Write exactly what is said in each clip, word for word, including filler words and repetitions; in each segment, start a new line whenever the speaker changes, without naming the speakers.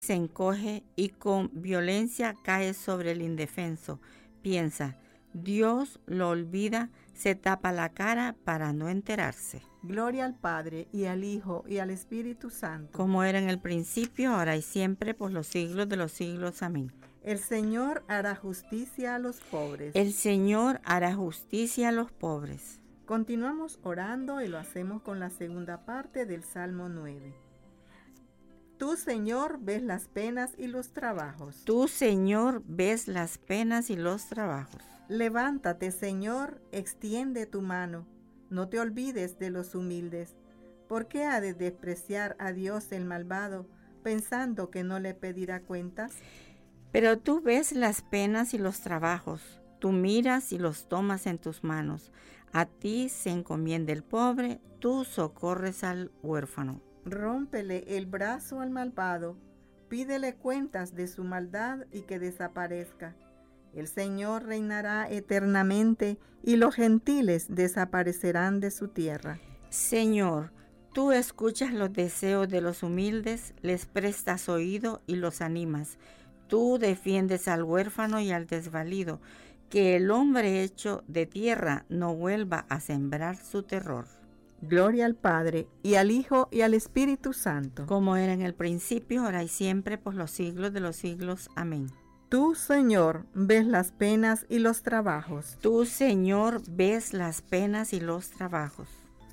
se encoge y con violencia cae sobre el indefenso. Piensa, Dios lo olvida, se tapa la cara para no enterarse.
Gloria al Padre, y al Hijo, y al Espíritu Santo.
Como era en el principio, ahora y siempre, por los siglos de los siglos. Amén.
El Señor hará justicia a los pobres.
El Señor hará justicia a los pobres.
Continuamos orando y lo hacemos con la segunda parte del Salmo nueve. Tú, Señor, ves las penas y los trabajos.
Tú, Señor, ves las penas y los trabajos.
Levántate, Señor, extiende tu mano. No te olvides de los humildes. ¿Por qué ha de despreciar a Dios el malvado, pensando que no le pedirá cuentas?
Pero tú ves las penas y los trabajos. Tú miras y los tomas en tus manos. A ti se encomienda el pobre, tú socorres al huérfano.
Rómpele el brazo al malvado, pídele cuentas de su maldad y que desaparezca. El Señor reinará eternamente y los gentiles desaparecerán de su tierra.
Señor, tú escuchas los deseos de los humildes, les prestas oído y los animas. Tú defiendes al huérfano y al desvalido, que el hombre hecho de tierra no vuelva a sembrar su terror.
Gloria al Padre, y al Hijo, y al Espíritu Santo.
Como era en el principio, ahora y siempre, por los siglos de los siglos. Amén.
Tú, Señor, ves las penas y los trabajos.
Tú, Señor, ves las penas y los trabajos.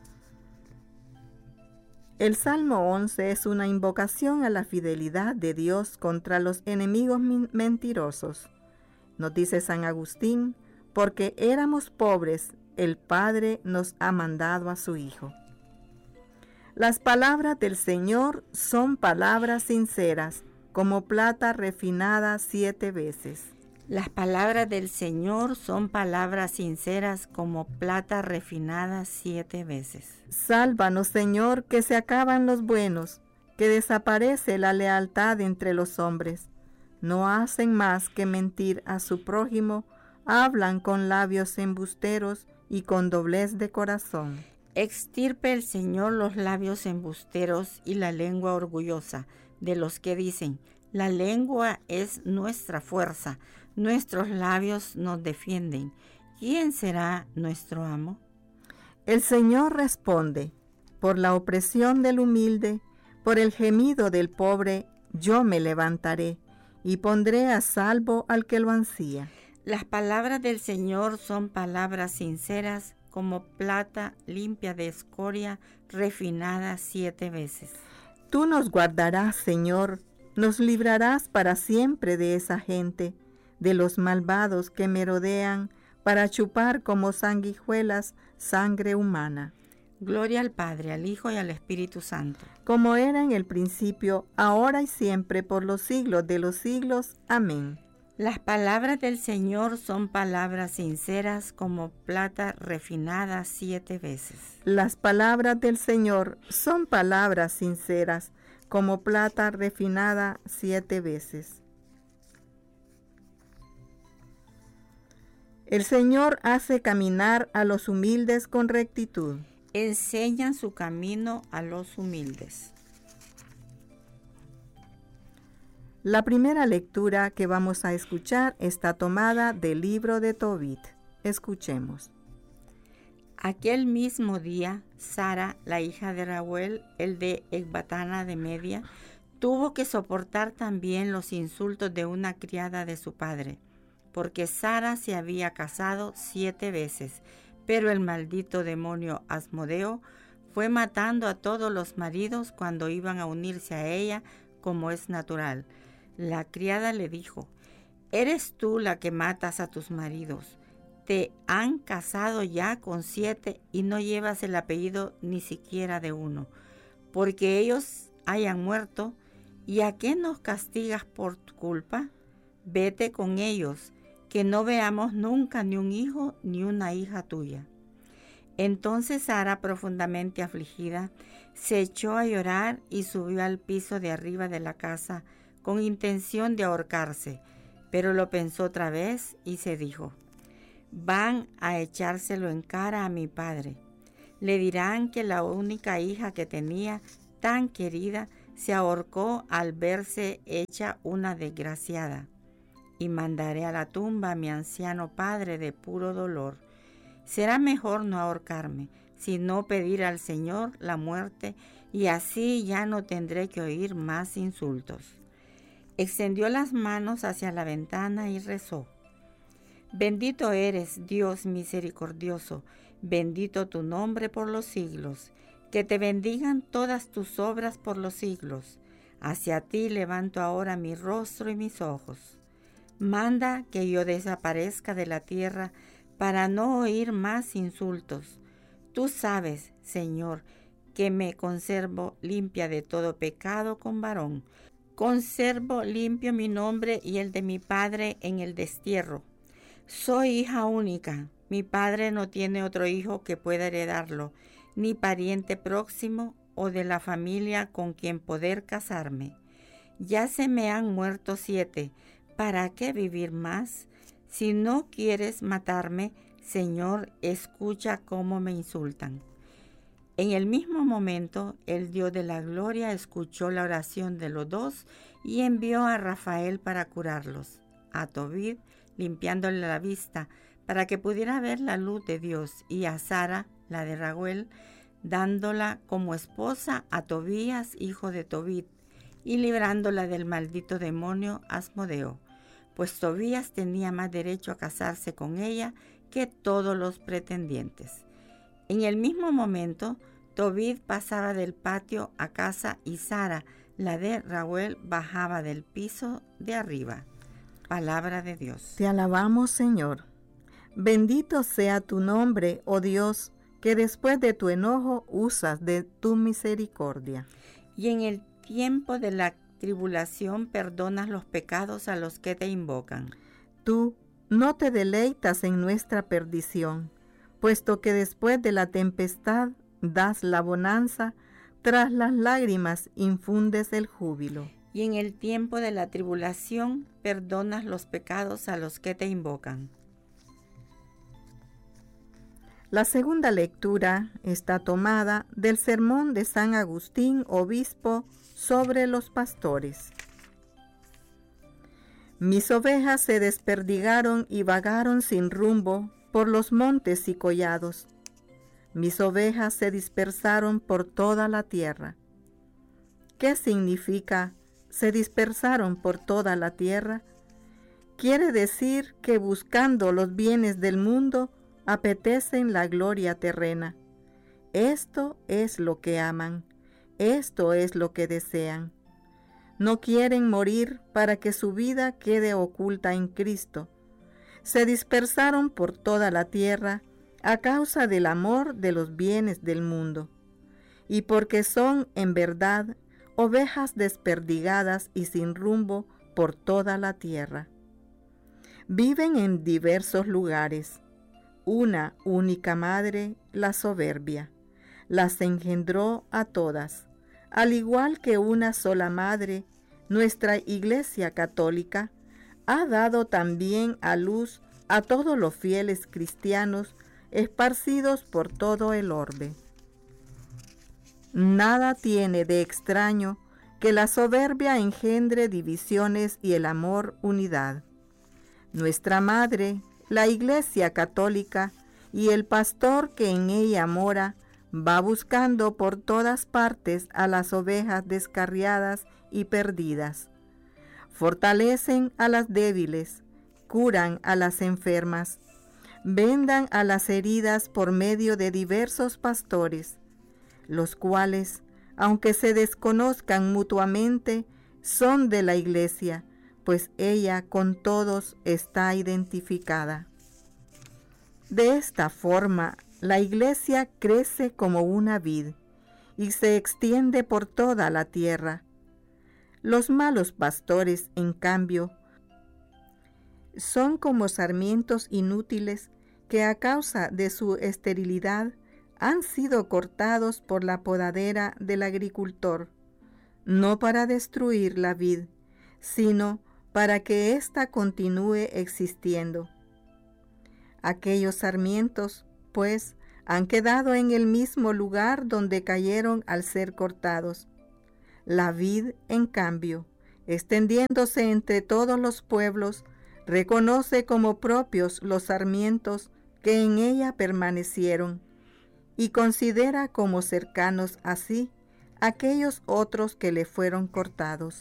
El Salmo once es una invocación a la fidelidad de Dios contra los enemigos mentirosos. Nos dice San Agustín, porque éramos pobres, el Padre nos ha mandado a su Hijo. Las palabras del Señor son palabras sinceras, como plata refinada siete veces.
Las palabras del Señor son palabras sinceras como plata refinada siete veces.
Sálvanos, Señor, que se acaban los buenos, que desaparece la lealtad entre los hombres. No hacen más que mentir a su prójimo, hablan con labios embusteros y con doblez de corazón.
Extirpe el Señor los labios embusteros y la lengua orgullosa de los que dicen, la lengua es nuestra fuerza, nuestros labios nos defienden. ¿Quién será nuestro amo?
El Señor responde, por la opresión del humilde, por el gemido del pobre, yo me levantaré y pondré a salvo al que lo ansía.
Las palabras del Señor son palabras sinceras, como plata limpia de escoria, refinada siete veces.
Tú nos guardarás, Señor, nos librarás para siempre de esa gente, de los malvados que merodean para chupar como sanguijuelas sangre humana.
Gloria al Padre, al Hijo y al Espíritu Santo.
Como era en el principio, ahora y siempre, por los siglos de los siglos. Amén.
Las palabras del Señor son palabras sinceras como plata refinada siete veces.
Las palabras del Señor son palabras sinceras como plata refinada siete veces. El Señor hace caminar a los humildes con rectitud.
Enseñan su camino a los humildes.
La primera lectura que vamos a escuchar está tomada del libro de Tobit. Escuchemos.
Aquel mismo día, Sara, la hija de Reuel, el de Ecbatana de Media, tuvo que soportar también los insultos de una criada de su padre, porque Sara se había casado siete veces, pero el maldito demonio Asmodeo fue matando a todos los maridos cuando iban a unirse a ella, como es natural. La criada le dijo, ¿eres tú la que matas a tus maridos? Te han casado ya con siete y no llevas el apellido ni siquiera de uno, porque ellos hayan muerto, ¿y a qué nos castigas por tu culpa? Vete con ellos, que no veamos nunca ni un hijo ni una hija tuya. Entonces Sara, profundamente afligida, se echó a llorar y subió al piso de arriba de la casa con intención de ahorcarse, pero lo pensó otra vez y se dijo, van a echárselo en cara a mi padre. Le dirán que la única hija que tenía, tan querida, se ahorcó al verse hecha una desgraciada. Y mandaré a la tumba a mi anciano padre de puro dolor. Será mejor no ahorcarme, sino pedir al Señor la muerte, y así ya no tendré que oír más insultos. Extendió las manos hacia la ventana y rezó. Bendito eres, Dios misericordioso, bendito tu nombre por los siglos. Que te bendigan todas tus obras por los siglos. Hacia ti levanto ahora mi rostro y mis ojos. Manda que yo desaparezca de la tierra para no oír más insultos. Tú sabes, Señor, que me conservo limpia de todo pecado con varón. Conservo limpio mi nombre y el de mi padre en el destierro. Soy hija única. Mi padre no tiene otro hijo que pueda heredarlo, ni pariente próximo o de la familia con quien poder casarme. Ya se me han muerto siete. ¿Para qué vivir más? Si no quieres matarme, Señor, escucha cómo me insultan. En el mismo momento, el Dios de la gloria escuchó la oración de los dos y envió a Rafael para curarlos, a Tobit limpiándole la vista para que pudiera ver la luz de Dios, y a Sara, la de Raguel, dándola como esposa a Tobías, hijo de Tobit, y librándola del maldito demonio Asmodeo, pues Tobías tenía más derecho a casarse con ella que todos los pretendientes. En el mismo momento, Tobit pasaba del patio a casa y Sara, la de Raguel, bajaba del piso de arriba. Palabra de Dios.
Te alabamos, Señor. Bendito sea tu nombre, oh Dios, que después de tu enojo usas de tu misericordia.
Y en el tiempo de la tribulación perdonas los pecados a los que te invocan.
Tú no te deleitas en nuestra perdición, puesto que después de la tempestad das la bonanza, tras las lágrimas infundes el júbilo.
Y en el tiempo de la tribulación perdonas los pecados a los que te invocan.
La segunda lectura está tomada del sermón de San Agustín, obispo, sobre los pastores. Mis ovejas se desperdigaron y vagaron sin rumbo por los montes y collados. Mis ovejas se dispersaron por toda la tierra. ¿Qué significa se dispersaron por toda la tierra? Quiere decir que buscando los bienes del mundo apetecen la gloria terrena. Esto es lo que aman, esto es lo que desean. No quieren morir para que su vida quede oculta en Cristo. Se dispersaron por toda la tierra a causa del amor de los bienes del mundo, y porque son en verdad ovejas desperdigadas y sin rumbo por toda la tierra. Viven en diversos lugares. Una única madre, la soberbia, las engendró a todas, al igual que una sola madre, nuestra Iglesia Católica ha dado también a luz a todos los fieles cristianos esparcidos por todo el orbe. Nada tiene de extraño que la soberbia engendre divisiones y el amor unidad. Nuestra Madre, la Iglesia Católica, y el pastor que en ella mora, va buscando por todas partes a las ovejas descarriadas y perdidas. Fortalecen a las débiles, curan a las enfermas, vendan a las heridas por medio de diversos pastores, los cuales, aunque se desconozcan mutuamente, son de la Iglesia, pues ella con todos está identificada. De esta forma, la Iglesia crece como una vid y se extiende por toda la tierra. Los malos pastores, en cambio, son como sarmientos inútiles que a causa de su esterilidad han sido cortados por la podadera del agricultor, no para destruir la vid, sino para que ésta continúe existiendo. Aquellos sarmientos, pues, han quedado en el mismo lugar donde cayeron al ser cortados. La vid, en cambio, extendiéndose entre todos los pueblos, reconoce como propios los sarmientos que en ella permanecieron, y considera como cercanos así aquellos otros que le fueron cortados.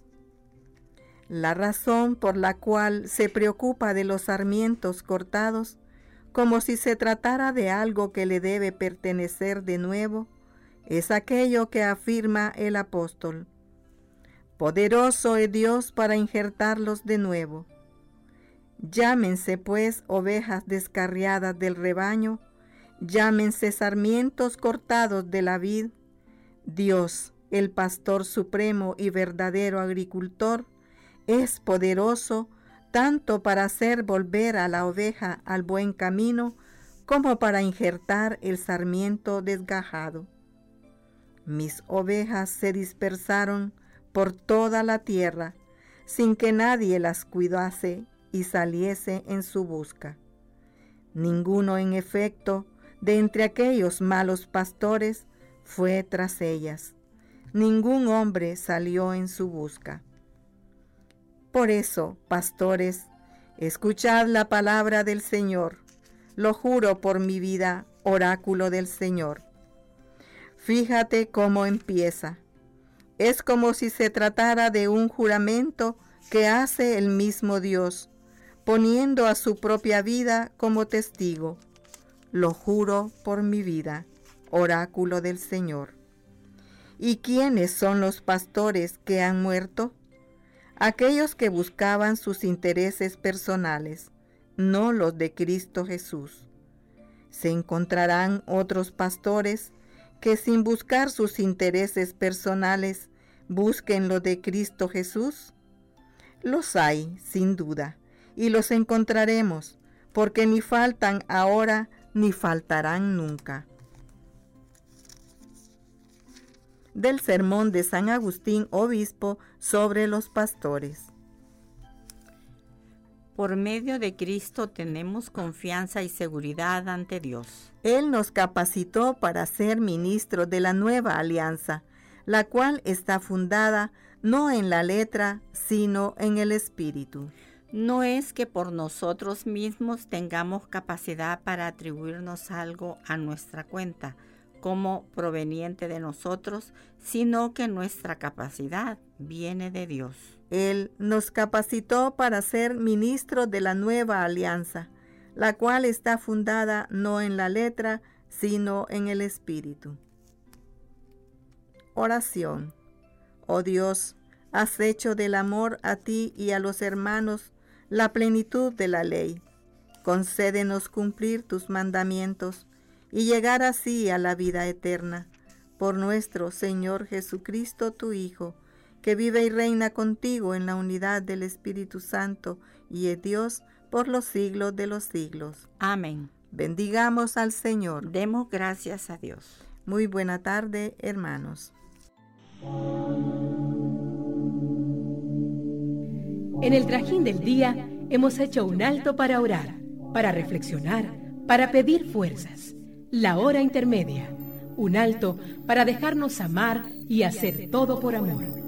La razón por la cual se preocupa de los sarmientos cortados, como si se tratara de algo que le debe pertenecer de nuevo, es aquello que afirma el apóstol: poderoso es Dios para injertarlos de nuevo. Llámense pues ovejas descarriadas del rebaño, llámense sarmientos cortados de la vid. Dios, el pastor supremo y verdadero agricultor, es poderoso tanto para hacer volver a la oveja al buen camino, como para injertar el sarmiento desgajado. Mis ovejas se dispersaron por toda la tierra, sin que nadie las cuidase y saliese en su busca. Ninguno, en efecto, de entre aquellos malos pastores fue tras ellas. Ningún hombre salió en su busca. Por eso, pastores, escuchad la palabra del Señor. Lo juro por mi vida, oráculo del Señor. Fíjate cómo empieza. Es como si se tratara de un juramento que hace el mismo Dios, poniendo a su propia vida como testigo. Lo juro por mi vida, oráculo del Señor. ¿Y quiénes son los pastores que han muerto? Aquellos que buscaban sus intereses personales, no los de Cristo Jesús. Se encontrarán otros pastores que sin buscar sus intereses personales busquen lo de Cristo Jesús. Los hay, sin duda, y los encontraremos, porque ni faltan ahora ni faltarán nunca. Del sermón de San Agustín, obispo, sobre los pastores.
Por medio de Cristo tenemos confianza y seguridad ante Dios.
Él nos capacitó para ser ministros de la nueva alianza, la cual está fundada no en la letra, sino en el espíritu.
No es que por nosotros mismos tengamos capacidad para atribuirnos algo a nuestra cuenta, como proveniente de nosotros, sino que nuestra capacidad viene de Dios.
Él nos capacitó para ser ministros de la nueva alianza, la cual está fundada no en la letra, sino en el espíritu. Oración. Oh Dios, has hecho del amor a ti y a los hermanos la plenitud de la ley. Concédenos cumplir tus mandamientos y llegar así a la vida eterna. Por nuestro Señor Jesucristo, tu Hijo, que vive y reina contigo en la unidad del Espíritu Santo y es Dios por los siglos de los siglos.
Amén.
Bendigamos al Señor.
Demos gracias a Dios.
Muy buena tarde, hermanos.
En el trajín del día hemos hecho un alto para orar, para reflexionar, para pedir fuerzas. La hora intermedia, un alto para dejarnos amar y hacer todo por amor.